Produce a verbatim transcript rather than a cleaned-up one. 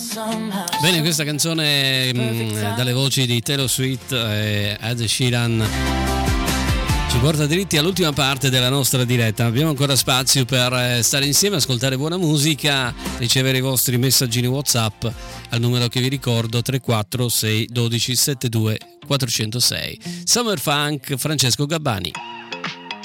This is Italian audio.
Bene, questa canzone mh, dalle voci di Taylor Swift e Ed Sheeran ci porta dritti all'ultima parte della nostra diretta. Abbiamo ancora spazio per stare insieme, ascoltare buona musica, ricevere i vostri messaggini WhatsApp al numero che vi ricordo tre quattro sei uno due settantadue quattrocentosei. Summer Funk, Francesco Gabbani.